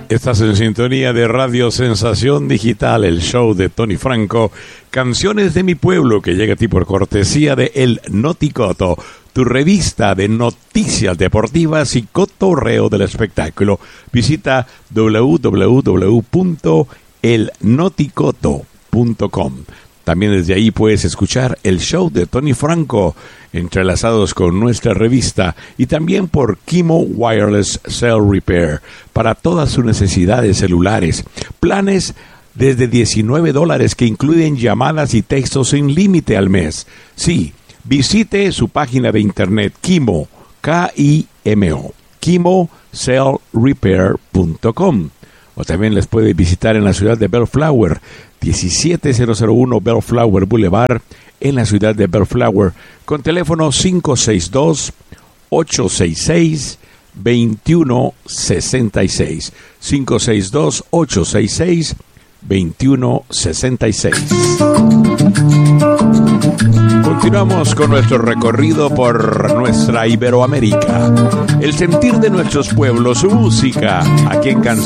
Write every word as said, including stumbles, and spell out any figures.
Estás en sintonía de Radio Sensación Digital, el show de Tony Franco, Canciones de mi Pueblo, que llega a ti por cortesía de El Noticoto, tu revista de noticias deportivas y cotorreo del espectáculo. Visita doble u doble u doble u punto el noticoto punto com. También desde ahí puedes escuchar el show de Tony Franco, entrelazados con nuestra revista, y también por Kimo Wireless Cell Repair, para todas sus necesidades celulares. Planes desde diecinueve dólares que incluyen llamadas y textos sin límite al mes. Sí, visite su página de internet Kimo, K I M O, kimo cell repair punto com. O también les puede visitar en la ciudad de Bellflower, diecisiete mil uno Bellflower Boulevard, en la ciudad de Bellflower, con teléfono cinco seis dos, ocho seis seis, dos uno seis seis, cinco seis dos, ocho seis seis, dos uno seis seis. Continuamos con nuestro recorrido por nuestra Iberoamérica. El sentir de nuestros pueblos, su música, aquí en Canciones